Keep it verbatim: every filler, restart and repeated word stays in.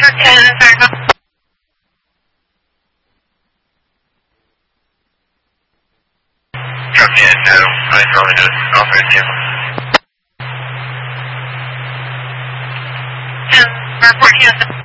ten, sorry. Copy it, no. I probably just offered you. ten, fourteen.